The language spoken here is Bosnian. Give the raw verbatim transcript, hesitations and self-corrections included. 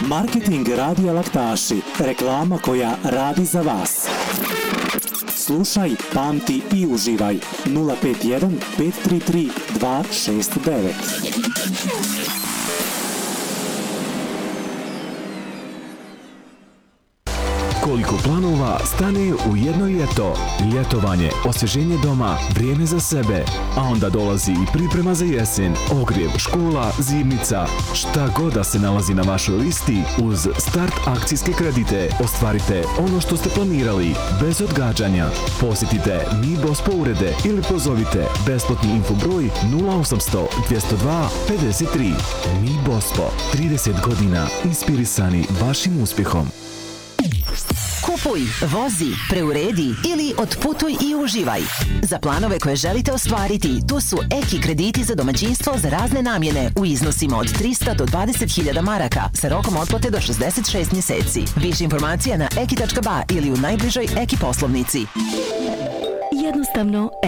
Marketing Radija Laktaši. Reklama koja radi za vas. Slušaj, pamti i uživaj. nula pet jedan pet tri tri dva šest devet. Koliko planova stane u jedno ljeto. Ljetovanje, osvježenje doma, vrijeme za sebe. A onda dolazi i priprema za jesen, ogrjev, škola, zimnica. Šta god da se nalazi na vašoj listi, uz Start akcijske kredite ostvarite ono što ste planirali, bez odgađanja. Posjetite Mi Bospo urede ili pozovite besplatni infobroj nula osamsto dvjesto dva pedeset tri. Mi Bospo, trideset godina inspirisani vašim uspjehom. Kupuj, vozi, preuredi ili otputuj i uživaj. Za planove koje želite ostvariti, tu su Eki krediti za domaćinstvo za razne namjene u iznosima od trista do dvadeset hiljada maraka sa rokom otplate do šezdeset šest mjeseci. Više informacija na eki tačka ba ili u najbližoj Eki poslovnici. Jednostavno